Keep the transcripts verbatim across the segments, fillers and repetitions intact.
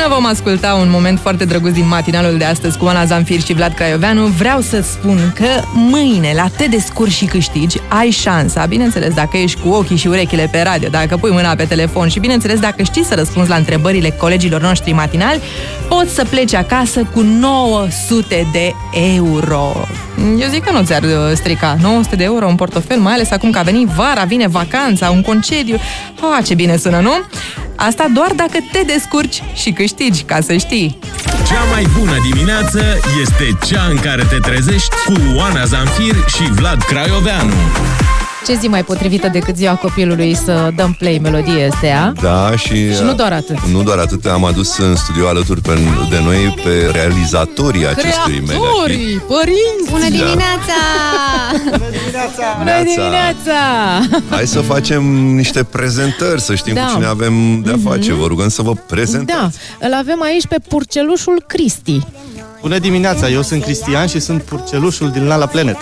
Până vom asculta un moment foarte drăguț din matinalul de astăzi cu Oana Zamfir și Vlad Craioveanu, vreau să spun că mâine, la Te descurci și câștigi, ai șansa, bineînțeles dacă ești cu ochii și urechile pe radio, dacă pui mâna pe telefon și bineînțeles dacă știi să răspunzi la întrebările colegilor noștri matinali, poți să pleci acasă cu nouă sute de euro. Eu zic că nu ți-ar strica nouă sute de euro în portofel, mai ales acum că a venit vara, vine vacanța, un concediu. Oh, ce bine sună, nu? Asta doar dacă te descurci și câștigi, ca să știi. Cea mai bună dimineață este cea în care te trezești cu Oana Zamfir și Vlad Craioveanu. Ce zi mai potrivită decât ziua copilului să dăm play melodie astea? Da, și... Și nu doar atât. Nu doar atât, am adus în studio alături pe, de noi pe realizatorii acestui mega Creatorii, părinți! Bună dimineața! Bună dimineața! Bună dimineața! Hai să facem niște prezentări, să știm Da. cu cine avem de-a face. Vă rugăm să vă prezentați. Da, îl avem aici pe purcelușul Cristi. Bună dimineața, eu sunt Cristian și sunt purcelușul din Lala Planet.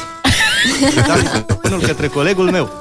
Dar unul către colegul meu.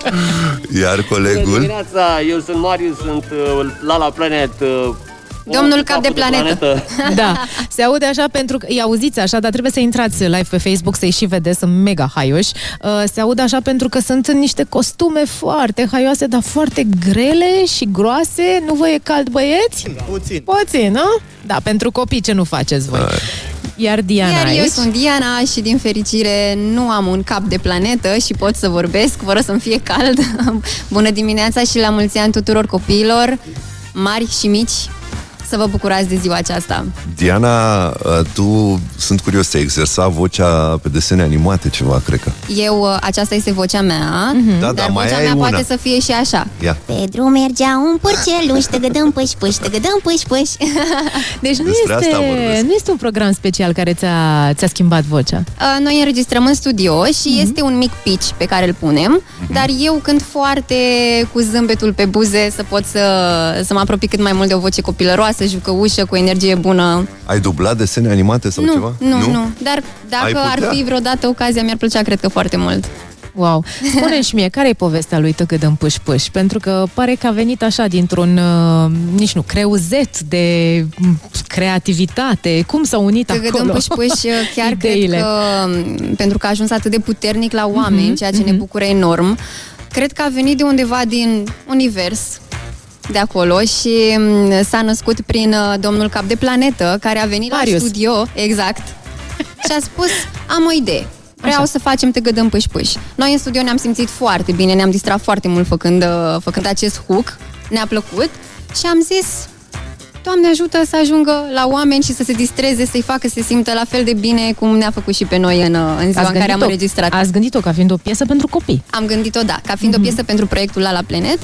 Iar colegul... Bună dimineața, eu sunt Marius, sunt uh, Lala Planet. Uh, Domnul cap de planetă. planetă. Da, se aude așa pentru că, îi auziți așa, dar trebuie să intrați live pe Facebook să-i și vedeți, sunt mega haioși. Uh, se aude așa pentru că sunt niște costume foarte haioase, dar foarte grele și groase. Nu vă e cald, băieți? Puțin. Puțin, nu? Da, pentru copii ce nu faceți voi? Iar Diana Iar eu aici? sunt Diana și din fericire nu am un cap de planetă și pot să vorbesc fără să-mi fie cald. Bună dimineața și la mulți ani tuturor copiilor, mari și mici. Să vă bucurați de ziua aceasta. Diana, tu, sunt curios, te-ai exersat vocea pe desene animate ceva, cred că. Eu, aceasta este vocea mea, Da, dar da, mai vocea ai mea una. poate să fie și așa. Ia. Pe drum mergea un purceluș, tăgădăm pâși, pâși, tăgădăm pâși, pâși. Deci nu Despre este, asta vorbesc. nu este un program special care ți-a, ți-a schimbat vocea. Noi înregistrăm în studio și mm-hmm. este un mic pitch pe care îl punem, mm-hmm. dar eu cânt foarte cu zâmbetul pe buze să pot să, să mă apropii cât mai mult de o voce copilăroasă, jucăușă, cu energie bună. Ai dublat desene animate sau nu, ceva? Nu, nu, nu. Dar Ai dacă ar putea? fi vreodată ocazia, mi-ar plăcea, cred că foarte mult. Wow! Spune-mi și mie, care e povestea lui Tăgădăm Pâși Pâși? Pentru că pare că a venit așa dintr-un, uh, nici nu, creuzet de m, creativitate. Cum s-au unit Tăgădăm acolo Pâși Pâși, chiar ideile? cred că, pentru că a ajuns atât de puternic la oameni, Mhm, ceea ce mhm. ne bucură enorm, cred că a venit de undeva din univers, de acolo, și m, s-a născut prin uh, domnul cap de planetă, care a venit Marius. la studio, exact, și a spus, am o idee. Vreau Așa. să facem Tăgădăm Pâși Pâși. Noi în studio ne-am simțit foarte bine, ne-am distrat foarte mult făcând, uh, făcând acest hook, ne-a plăcut și am zis, Doamne ajută să ajungă la oameni și să se distreze, să-i facă să se simtă la fel de bine cum ne-a făcut și pe noi în, uh, în ziua Ați în care am gândit-o- înregistrat. Ați gândit-o ca fiind o piesă pentru copii. Am gândit-o, da, ca fiind mm-hmm. o piesă pentru proiectul Lala Planet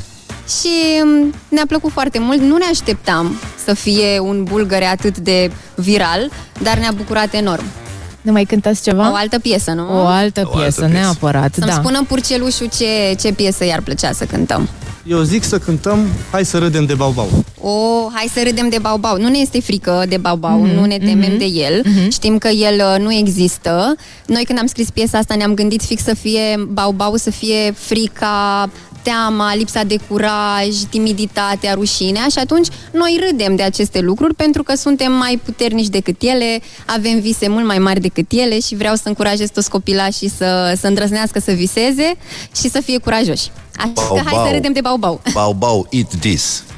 și m, ne-a plăcut foarte mult. Nu ne așteptam să fie un bulgăre atât de viral, dar ne-a bucurat enorm. Ne mai cântați ceva? O altă piesă, nu? O altă O piesă, altă piesă. neapărat, Să-mi da. spună purcelușul ce, ce piesă i-ar plăcea să cântăm. Eu zic să cântăm Hai să râdem de Baubau. O, hai să râdem de Baubau. Nu ne este frică de Baubau, Mhm, nu ne temem mhm. de el. Mhm. Știm că el uh, nu există. Noi când am scris piesa asta ne-am gândit fix să fie Baubau, să fie frica, teama, lipsa de curaj, timiditatea, rușinea, și atunci noi râdem de aceste lucruri pentru că suntem mai puternici decât ele, avem vise mult mai mari decât ele și vreau să încurajez toți copilașii să, să îndrăznească să viseze și să fie curajoși. Așa că hai Baubau. să râdem de Baubau. Baubau, eat this.